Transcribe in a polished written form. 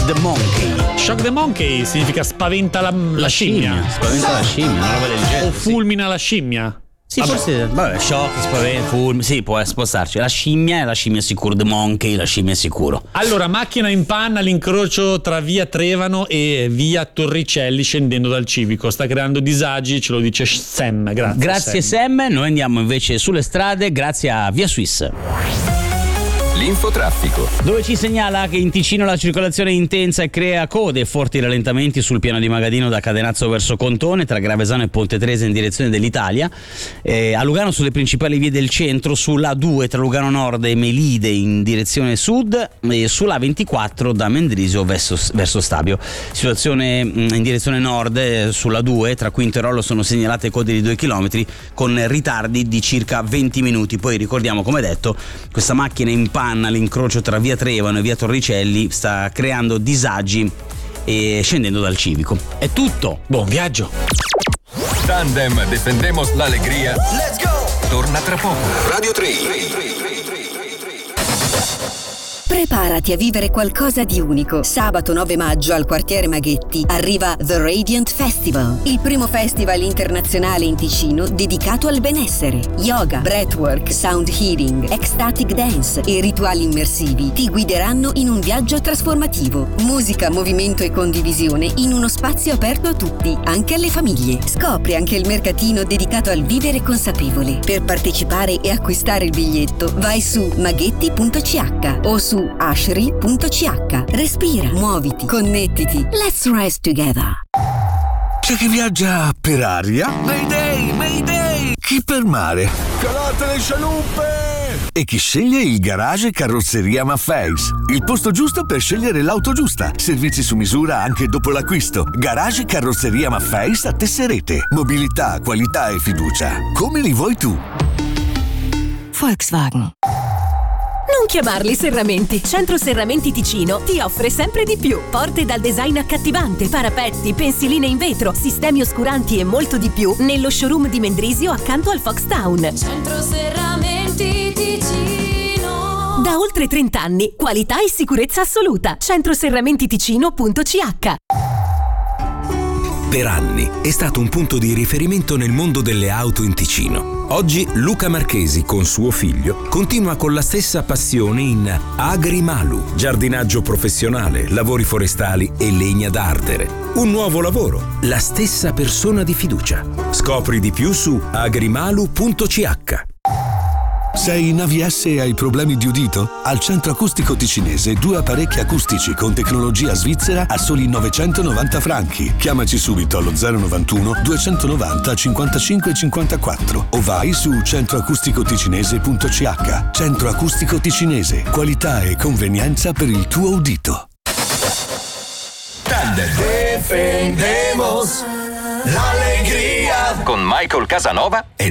the Monkey. Shock the Monkey significa spaventa la scimmia. Spaventa la scimmia, una roba del genere. O fulmina la scimmia. Sì, forse, vabbè, shock, spaventa, sì, può spostarci. La scimmia è sicuro, the Monkey, la scimmia è sicuro. Allora, macchina in panna all'incrocio tra via Trevano e via Torricelli scendendo dal Civico. Sta creando disagi, ce lo dice Sam. Grazie Sam. Noi andiamo invece sulle strade grazie a Via Swiss. L'infotraffico, dove ci segnala che in Ticino la circolazione è intensa e crea code e forti rallentamenti sul piano di Magadino da Cadenazzo verso Contone, tra Gravesano e Ponte Tresa in direzione dell'Italia, a Lugano sulle principali vie del centro, sulla A2 tra Lugano Nord e Melide in direzione sud e sulla A24 da Mendrisio verso Stabio. Situazione in direzione nord sulla 2 tra Quinto e Rollo sono segnalate code di 2 km con ritardi di circa 20 minuti. Poi ricordiamo, come detto, questa macchina in panna all'incrocio tra via Trevano e via Torricelli sta creando disagi e scendendo dal Civico. È tutto, buon viaggio. Tandem Defendemos la Alegría. Let's go! Torna tra poco. Radio 3. Preparati a vivere qualcosa di unico. Sabato 9 maggio al quartiere Maghetti arriva The Radiant Festival, il primo festival internazionale in Ticino dedicato al benessere. Yoga, breathwork, sound healing, ecstatic dance e rituali immersivi ti guideranno in un viaggio trasformativo. Musica, movimento e condivisione in uno spazio aperto a tutti, anche alle famiglie. Scopri anche il mercatino dedicato al vivere consapevole. Per partecipare e acquistare il biglietto vai su maghetti.ch o su ashri.ch. Respira, muoviti, connettiti. Let's rise together. C'è chi viaggia per aria? Mayday, Mayday! Chi per mare? Calate le scialuppe! E chi sceglie il garage Carrozzeria Maffeis. Il posto giusto per scegliere l'auto giusta. Servizi su misura anche dopo l'acquisto. Garage Carrozzeria Maffeis a Tesserete. Mobilità, qualità e fiducia. Come li vuoi tu? Volkswagen. Non chiamarli serramenti. Centro Serramenti Ticino ti offre sempre di più. Porte dal design accattivante, parapetti, pensiline in vetro, sistemi oscuranti e molto di più nello showroom di Mendrisio accanto al Foxtown. Centro Serramenti Ticino. Da oltre 30 anni, qualità e sicurezza assoluta. Centroserramentiticino.ch. Per anni è stato un punto di riferimento nel mondo delle auto in Ticino. Oggi Luca Marchesi con suo figlio continua con la stessa passione in Agrimalu, giardinaggio professionale, lavori forestali e legna da ardere. Un nuovo lavoro, la stessa persona di fiducia. Scopri di più su agrimalu.ch. Sei in AVS e hai problemi di udito? Al Centro Acustico Ticinese 2 apparecchi acustici con tecnologia svizzera a soli 990 franchi. Chiamaci subito allo 091 290 55 54 o vai su centroacusticoticinese.ch. Centro Acustico Ticinese, qualità e convenienza per il tuo udito. Defendemos la alegría con Michael Casanova e